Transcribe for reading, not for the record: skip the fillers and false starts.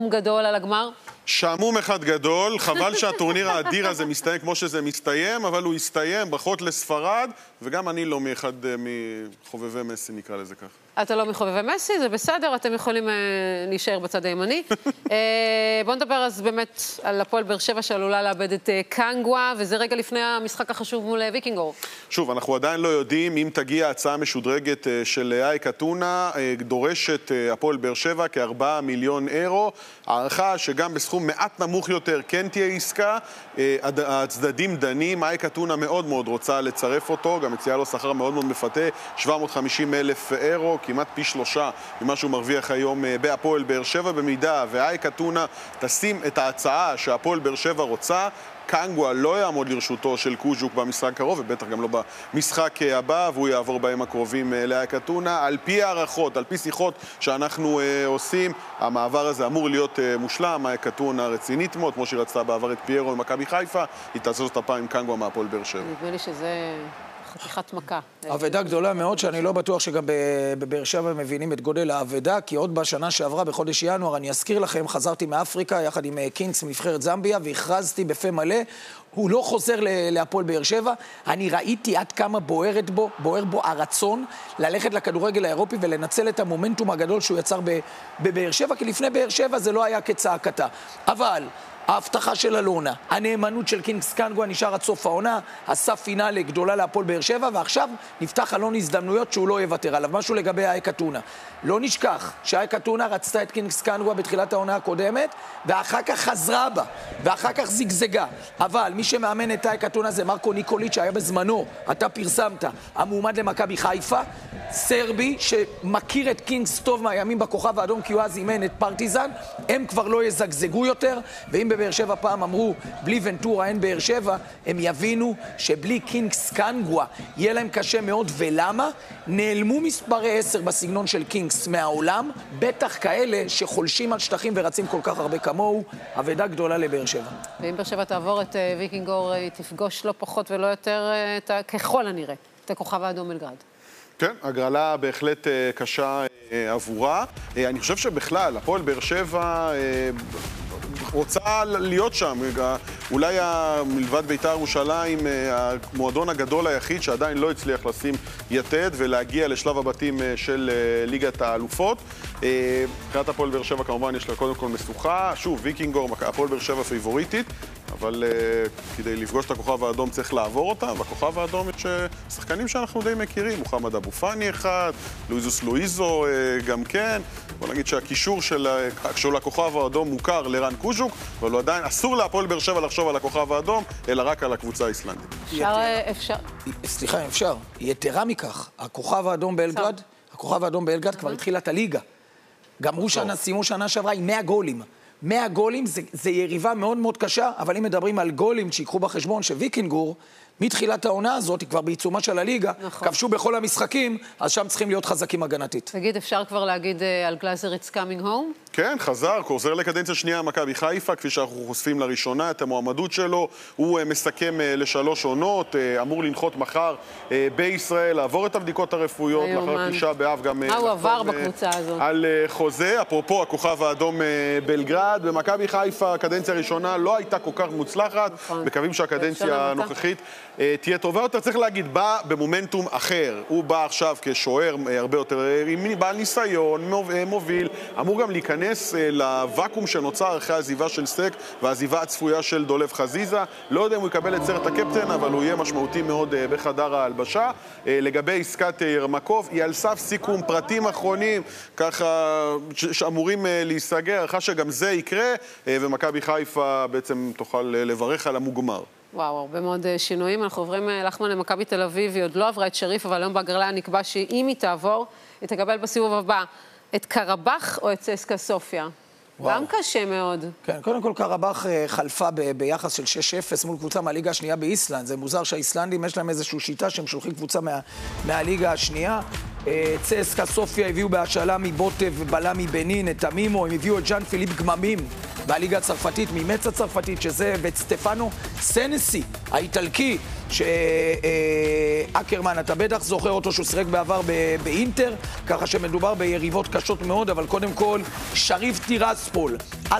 גדול על הגמר? שעמום אחד גדול, חבל שהטורניר האדיר הזה מסתיים כמו שזה מסתיים, אבל הוא יסתיים, ברכות לספרד, וגם אני לא מאחד מחובבי מסי, נקרא לזה כך. אתה לא מחובבי מסי, זה בסדר, אתם יכולים להישאר בצד הימני. בואו נדבר אז באמת על הפועל באר שבע שעלולה לאבד את קנגווה, וזה רגע לפני המשחק החשוב מול ויקינגור. שוב, אנחנו עדיין לא יודעים אם תגיע הצעה משודרגת של אייק אתונה, דורשת הפועל באר שבע כ4 מיליון אירו, הערכה שגם בסכום מעט נמוך יותר כן תהיה עסקה, הצדדים דנים, אייק אתונה מאוד מאוד רוצה לצרף אותו, גם מציעה לו שכר מאוד מאוד מפתה, 750,000 אירו, כמעט פי 3 ממה שהוא מרוויח היום בהפועל באר שבע. במידה ואייק אתונה תשים את ההצעה שהפועל באר שבע רוצה, קנגווה לא יעמוד לרשותו של קוז'וק במשחק קרוב, ובטח גם לא במשחק הבא, והוא יעבור בהם הקרובים לאייק אתונה. על פי הערכות, על פי שיחות שאנחנו עושים, המעבר הזה אמור להיות מושלם. אייק אתונה רצינית מאוד, כמו שהיא רצתה בעבר את פיירו ממכבי חיפה, היא תעשה זאת הפעם עם קנגווה מהפועל באר שבע. נדמה לי שזה חתיכת מכה. עבודה גדולה מאוד, שאני לא בטוח שגם בבאר שבע מבינים את גודל העבודה, כי עוד בשנה שעברה, בחודש ינואר, אני אזכיר לכם, חזרתי מאפריקה יחד עם קינגס מנבחרת זמביה, והכרזתי בפה מלא, הוא לא חוזר להפועל באר שבע. אני ראיתי עד כמה בוער בו הרצון ללכת לכדורגל האירופי ולנצל את המומנטום הגדול שהוא יצר בבאר שבע, כי לפני באר שבע זה לא היה כצעקתה. אבל ההבטחה של אלונה, הנאמנות של קינגס קנגווה נשאר עד סוף העונה, עשה פינאלה גדולה להפועל באר שבע, ועכשיו נפתח חלון הזדמנויות שהוא לא יוותר עליו. משהו לגבי אייק אתונה. לא נשכח שאייק אתונה רצתה את קינגס קנגווה בתחילת העונה הקודמת, ואחר כך חזרה בה, ואחר כך זגזגה. אבל מי שמאמן את אייק אתונה זה מרקו ניקוליץ', שהיה בזמנו, אתה פרסמת, המועמד למכבי חיפה, סרבי שמכיר את קינגס טוב מהימים בכוכב האדום, כי הוא אז אימן את פרטיזן. הם כבר לא יזגזגו יותר, ואם בבאר שבע פעם אמרו בלי ונטורה אין באר שבע, הם יבינו שבלי קינגס קנגווה יהיה להם קשה מאוד. ולמה? נעלמו מספרי 10 בסגנון של קינגס מהעולם, בטח כאלה שחולשים על שטחים ורצים כל כך הרבה כמוהו. עבודה גדולה לבאר שבע. ואם באר שבע תעבור את ויקינגור, היא תפגוש לא פחות ולא יותר, ככל הנראה, את הכוכב האדום בלגרד. כן, הגרלה בהחלט קשה עבורה. אני חושב שבכלל, הפועל באר שבע רוצה להיות שם. אולי מלבד בית"ר ירושלים, המועדון הגדול היחיד שעדיין לא הצליח לשים יתד ולהגיע לשלב הבתים של ליגת האלופות. מבחינת הפועל באר שבע כמובן יש לה קודם כל משוכה. שוב, ויקינגור, הפועל באר שבע פייבוריטית, אבל כדי לפגוש את הכוכב האדום צריך לעבור אותה, והכוכב האדום יש שחקנים שאנחנו די מכירים, מוחמד אבו פאני אחד, לואיזוס לואיזו גם כן. בוא נגיד שהקישור של הכוכב האדום מוכר לרן קוז'וק, אבל הוא עדיין אסור להפועל באר שבע לחשוב על הכוכב האדום, אלא רק על הקבוצה האיסלנדית. אפשר? סליחה, אפשר. יתרה מכך, הכוכב האדום בלגרד כבר התחילה את הליגה. גמרו סיימו שנה שעברה עם 100 גולים. 100 גולים זה יריבה מאוד מאוד קשה, אבל אם מדברים על גולים שיקחו בחשבון שוויקינגור, מתחילת העונה הזאת, היא כבר בעיצומה של הליגה, כבשו בכל המשחקים, אז שם צריכים להיות חזקים הגנתית. תגיד, אפשר כבר להגיד על גלאזר it's coming home? כן, חוזר לקדנציה שנייה מכבי חיפה, כפי שאנחנו חושפים לראשונה את המועמדות שלו. הוא מסכם ל3 עונות, אמור לנחות מחר בישראל, לעבור את הבדיקות הרפואיות, לאחר 9 באב גם מה הוא עבר בקבוצה הזאת? על חוזה. אפרופו הכוכב האדום בלגרד, במכבי חיפה הקדנציה הראשונה לא הייתה כל כך מוצלחת, מקווים שהקדנציה הנוכחית תהיה טובה יותר. צריך להגיד, בא במומנטום אחר, הוא בא עכשיו כשוער הרבה יותר עם בעל ניסיון, מוביל, אמור גם להיכנס לוואקום שנוצר אחרי העזיבה של סק והעזיבה הצפויה של דולב חזיזה. לא יודע אם הוא יקבל את סרט הקפטן, אבל הוא יהיה משמעותי מאוד בחדר ההלבשה. לגבי עסקת ירמקוב, היא על סף סיכום, פרטים אחרונים ככה שאמורים להיסגר, אחרי שגם זה יקרה, ומכבי חיפה בעצם תוכל לברך על המוגמר. וואו, הרבה מאוד שינויים. אנחנו עוברים לחמן למכבי תל אביב, היא עוד לא עברה את שריף, אבל היום בהגרלה נקבע שאם היא תעבור, היא תקבל בסיבוב הבא את קרבח או את צסקה סופיה. גם קשה מאוד. כן, קודם כל קרבח חלפה ביחס של 6-0 מול קבוצה מהליגה השנייה באיסלנד. זה מוזר שהאיסלנדים יש להם איזושהי שיטה שהם שולחים קבוצה מהליגה השנייה. צסקה סופיה הביאו בהשאלה מבוטב ובלה מבנין את המימו, הם הביאו את ז'אן פיליפ גממים והליגה הצרפתית, ממץ הצרפתית, שזה ואת סטפנו סנסי, האיטלקי, שאקרמן, אתה בטח זוכר אותו שהוא שיחק בעבר באינטר, ככה שמדובר ביריבות קשות מאוד, אבל קודם כל, שריף טירספול,